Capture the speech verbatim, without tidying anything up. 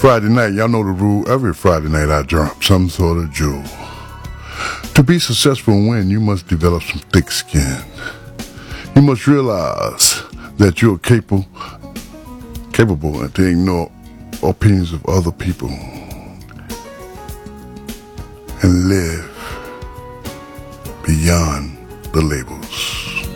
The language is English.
Friday night, y'all know the rule. Every Friday night I drop some sort of jewel. To be successful and win, you must develop some thick skin. You must realize that you're capable, capable and to ignore opinions of other people and live beyond the labels.